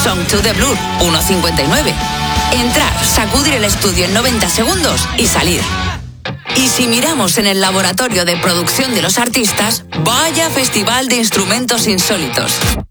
Song to the Blur, 1,59. Entrar, sacudir el estudio en 90 segundos y salir. Y si miramos en el laboratorio de producción de los artistas, vaya festival de instrumentos insólitos.